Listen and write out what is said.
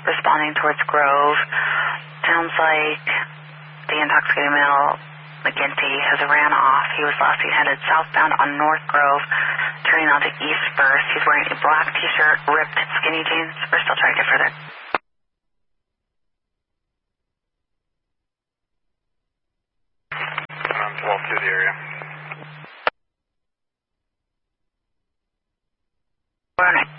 responding towards Grove. Sounds like the intoxicated male, McGinty, has ran off. He was last seen headed southbound on North Grove, turning onto East First. He's wearing a black t-shirt, ripped skinny jeans. We're still trying to get further. 12 to the area. We're on it.